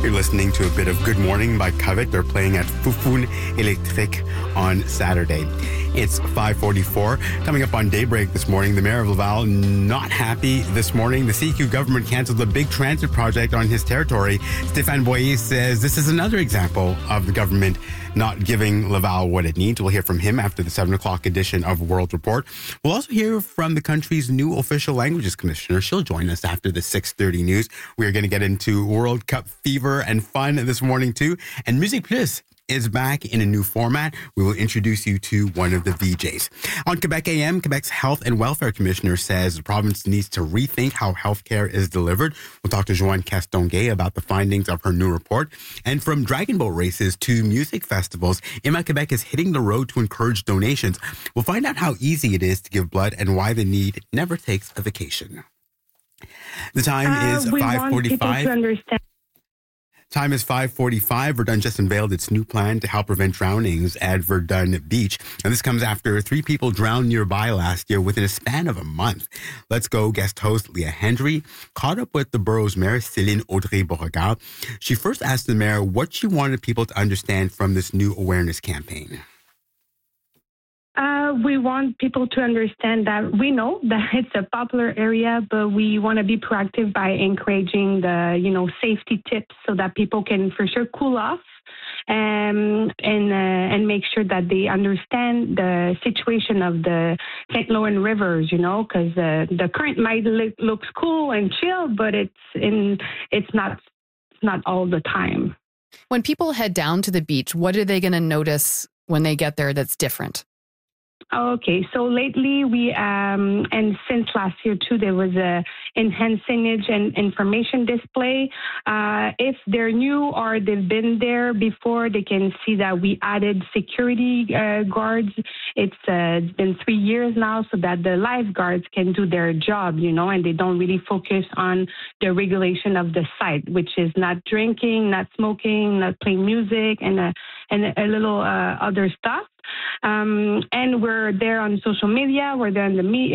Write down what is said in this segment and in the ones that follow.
You're listening to a bit of Good Morning by Covet. They're playing at Foufoune Electrique on Saturday. It's 5:44. Coming up on Daybreak this morning, the mayor of Laval not happy this morning. The CQ government canceled a big transit project on his territory. Stéphane Boyer says this is another example of the government not giving Laval what it needs. We'll hear from him after the 7 o'clock edition of World Report. We'll also hear from the country's new official languages commissioner. She'll join us after the 6:30 news. We're going to get into World Cup fever and fun this morning too. And Musique Plus is back in a new format. We will introduce you to one of the VJs. On Quebec AM, Quebec's Health and Welfare Commissioner says the province needs to rethink how healthcare is delivered. We'll talk to Joanne Castonguay about the findings of her new report. And from dragon boat races to music festivals, Emma Quebec is hitting the road to encourage donations. We'll find out how easy it is to give blood and why the need never takes a vacation. The time is 5:45. Time is 5:45. Verdun just unveiled its new plan to help prevent drownings at Verdun Beach. And this comes after 3 people drowned nearby last year within a span of a month. Let's Go guest host Leah Hendry caught up with the borough's mayor, Céline Audrey-Beauregard. She first asked the mayor what she wanted people to understand from this new awareness campaign. We want people to understand that we know that it's a popular area, but we want to be proactive by encouraging the, safety tips so that people can for sure cool off and make sure that they understand the situation of the St. Lawrence rivers, because the current might looks cool and chill, but it's not all the time. When people head down to the beach, what are they going to notice when they get there that's different? Okay, so lately we, and since last year too, there was a enhanced signage and information display. If they're new or they've been there before, they can see that we added security guards. It's been 3 years now, so that the lifeguards can do their job, and they don't really focus on the regulation of the site, which is not drinking, not smoking, not playing music, and a little other stuff. And we're there on social media. We're there in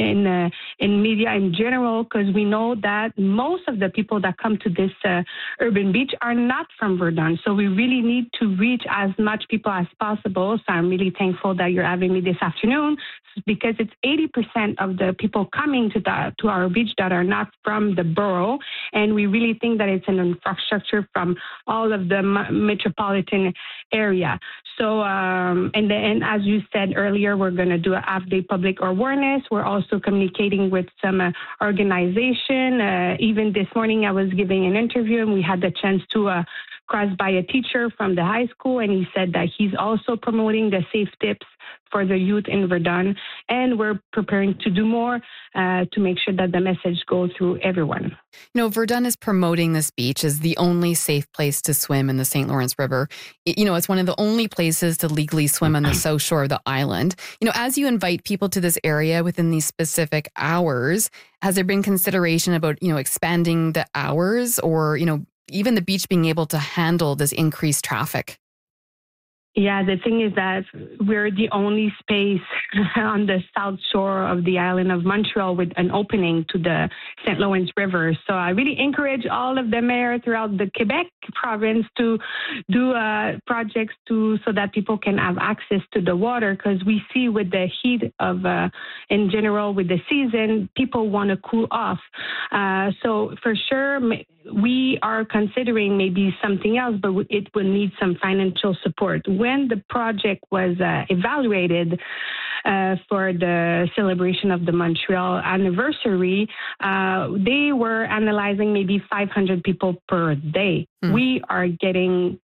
media in general, because we know that most of the people that come to this urban beach are not from Verdun. So we really need to reach as much people as possible. So I'm really thankful that you're having me this afternoon, because it's 80% of the people coming to our beach that are not from the borough. And we really think that it's an infrastructure from all of the metropolitan area. So, and as you said earlier, we're going to do a half-day public awareness. We're also communicating with some organization. Even this morning, I was giving an interview, and we had the chance to cross by a teacher from the high school, and he said that he's also promoting the safe tips for the youth in Verdun, and we're preparing to do more to make sure that the message goes through everyone. Verdun is promoting this beach as the only safe place to swim in the St. Lawrence River. It's one of the only places to legally swim on the south shore of the island. As you invite people to this area within these specific hours, has there been consideration about, expanding the hours or, even the beach being able to handle this increased traffic? Yeah, the thing is that we're the only space on the south shore of the island of Montreal with an opening to the St. Lawrence River. So I really encourage all of the mayors throughout the Quebec province to do projects so that people can have access to the water, because we see with the heat of, in general, with the season, people want to cool off. So for sure, we are considering maybe something else, but it will need some financial support. When the project was evaluated for the celebration of the Montreal anniversary, they were analyzing maybe 500 people per day. We are getting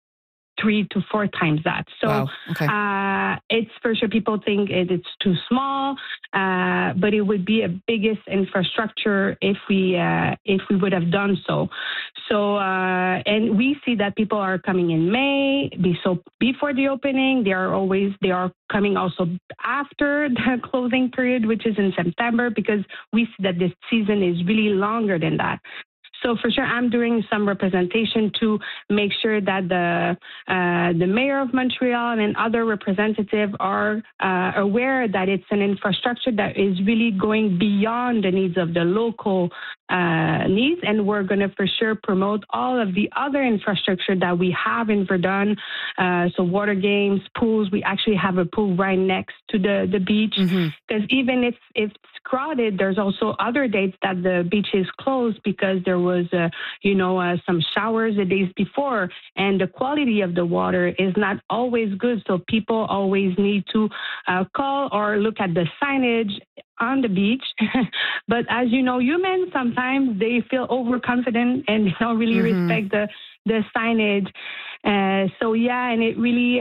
3 to 4 times that. So wow. Okay. It's for sure people think it's too small, but it would be a biggest infrastructure if we would have done so. So and we see that people are coming in May, so before the opening. They are coming also after the closing period, which is in September, because we see that this season is really longer than that. So for sure, I'm doing some representation to make sure that the mayor of Montreal and other representatives are aware that it's an infrastructure that is really going beyond the needs of the local needs, and we're going to for sure promote all of the other infrastructure that we have in Verdun. So water games, pools. We actually have a pool right next to the beach, because even if it's crowded, there's also other dates that the beach is closed because there was some showers the days before, and the quality of the water is not always good. So people always need to call or look at the signage on the beach. But as you know, humans, sometimes they feel overconfident and they don't really respect the signage. And it really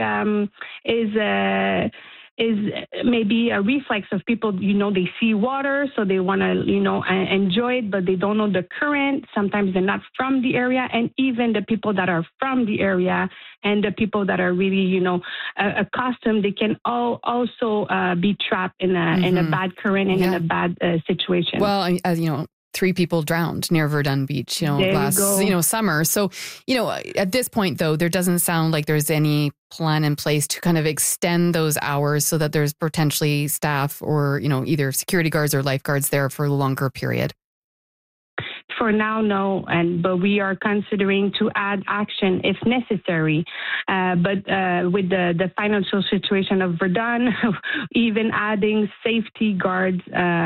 is maybe a reflex of people, they see water, so they want to, enjoy it, but they don't know the current. Sometimes they're not from the area. And even the people that are from the area and the people that are really, accustomed, they can also be trapped in a bad current and in a bad situation. Well, as you know, 3 people drowned near Verdun Beach, last summer. So, at this point, though, there doesn't sound like there's any plan in place to kind of extend those hours so that there's potentially staff or, either security guards or lifeguards there for a longer period. For now, no, but we are considering to add action if necessary. But with the financial situation of Verdun, even adding safety guards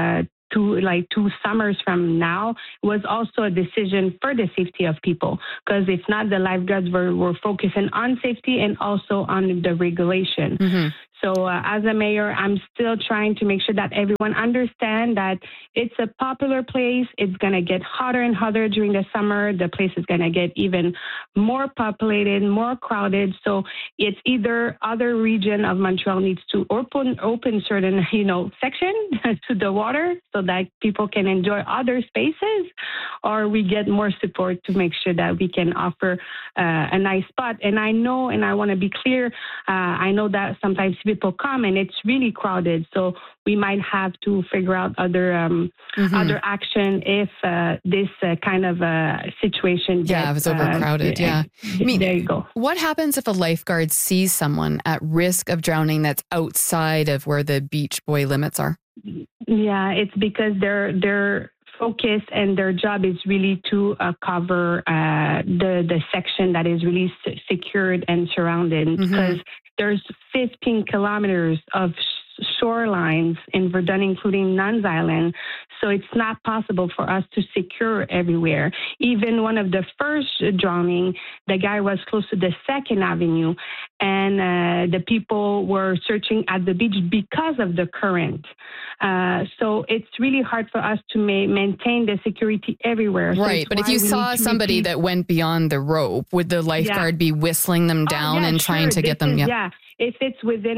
to 2 summers from now was also a decision for the safety of people, because if not, the lifeguards were focusing on safety and also on the regulation. So as a mayor, I'm still trying to make sure that everyone understands that it's a popular place. It's going to get hotter and hotter during the summer. The place is going to get even more populated, more crowded. So it's either other region of Montreal needs to open certain, section to the water so that people can enjoy other spaces, or we get more support to make sure that we can offer a nice spot. And I know, and I want to be clear, I know that sometimes people come and it's really crowded. So we might have to figure out other action if this kind of situation gets... if it's overcrowded, I mean, there you go. What happens if a lifeguard sees someone at risk of drowning that's outside of where the beach buoy limits are? Yeah, it's because their focus and their job is really to cover the section that is really secured and surrounded, because there's 15 kilometers of shorelines in Verdun, including Nuns Island. So it's not possible for us to secure everywhere. Even one of the first drowning, the guy was close to the 2nd Avenue, and the people were searching at the beach because of the current. So it's really hard for us to maintain the security everywhere. Right, but if you saw somebody that went beyond the rope, would the lifeguard be whistling them down and trying to get them? If it's within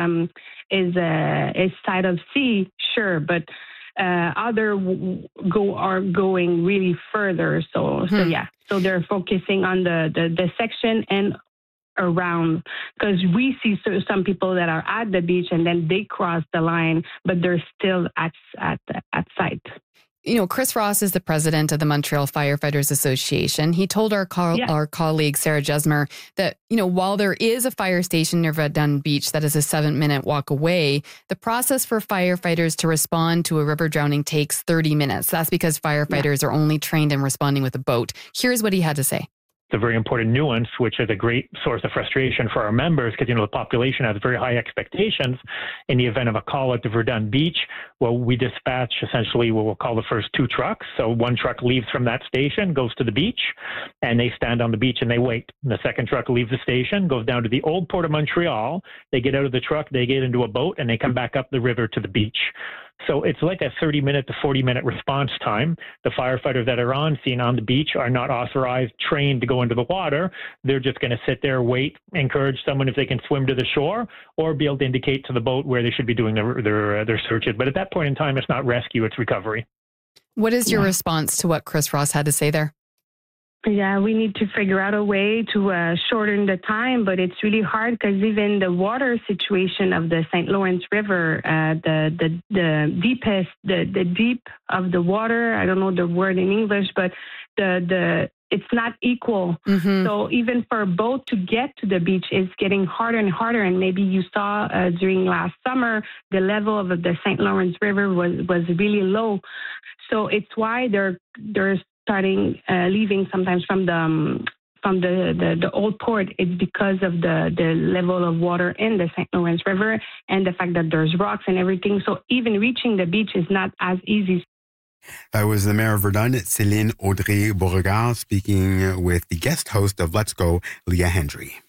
his side of sea, sure, but other are going really further. So they're focusing on the section and around, because we see some people that are at the beach and then they cross the line, but they're still at site. Chris Ross is the president of the Montreal Firefighters Association. He told our colleague, Sarah Jesmer, that, while there is a fire station near Verdun Beach that is a 7-minute walk away, the process for firefighters to respond to a river drowning takes 30 minutes. That's because firefighters are only trained in responding with a boat. Here's what he had to say. It's a very important nuance, which is a great source of frustration for our members, because, the population has very high expectations. In the event of a call at the Verdun Beach, well, we dispatch essentially what we'll call the first 2 trucks. So one truck leaves from that station, goes to the beach, and they stand on the beach and they wait. And the second truck leaves the station, goes down to the old Port of Montreal. They get out of the truck, they get into a boat, and they come back up the river to the beach. So it's like a 30-minute to 40-minute response time. The firefighters that are on scene on the beach are not authorized, trained to go into the water. They're just going to sit there, wait, encourage someone if they can swim to the shore, or be able to indicate to the boat where they should be doing their searches. But at that point in time, it's not rescue, it's recovery. What is your response to what Chris Ross had to say there? Yeah, we need to figure out a way to shorten the time, but it's really hard because even the water situation of the St. Lawrence River, the deep of the water, I don't know the word in English, but it's not equal. Mm-hmm. So even for a boat to get to the beach, it's getting harder and harder. And maybe you saw during last summer, the level of the St. Lawrence River was really low. So it's why they're starting leaving sometimes from the old port. It's because of the level of water in the St. Lawrence River and the fact that there's rocks and everything. So even reaching the beach is not as easy. That was the Mayor of Verdun, Céline Audrey Beauregard, speaking with the guest host of Let's Go, Leah Hendry.